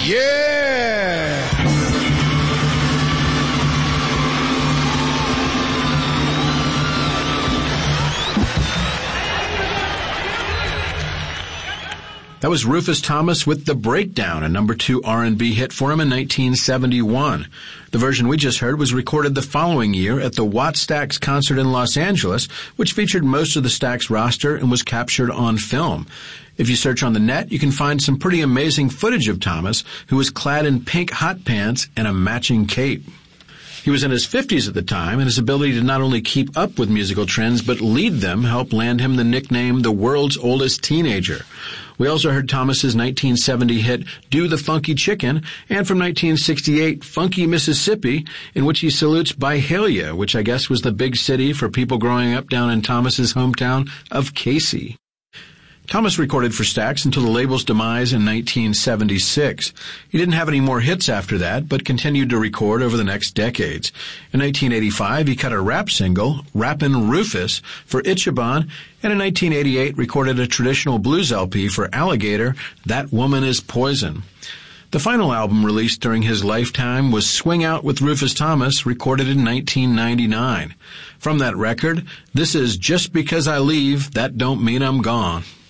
Yeah! That was Rufus Thomas with The Breakdown, a number 2 R&B hit for him in 1971. The version we just heard was recorded the following year at the Watt Stax concert in Los Angeles, which featured most of the Stax roster and was captured on film. If you search on the net, you can find some pretty amazing footage of Thomas, who was clad in pink hot pants and a matching cape. He was in his 50s at the time, and his ability to not only keep up with musical trends but lead them helped land him the nickname the world's oldest teenager. We also heard Thomas's 1970 hit Do the Funky Chicken, and from 1968 Funky Mississippi, in which he salutes Byhalia, which I guess was the big city for people growing up down in Thomas's hometown of Casey. Thomas recorded for Stax until the label's demise in 1976. He didn't have any more hits after that, but continued to record over the next decades. In 1985, he cut a rap single, Rappin' Rufus, for Ichiban, and in 1988 recorded a traditional blues LP for Alligator, That Woman Is Poison. The final album released during his lifetime was Swing Out with Rufus Thomas, recorded in 1999. From that record, this is Just Because I Leave, That Don't Mean I'm Gone.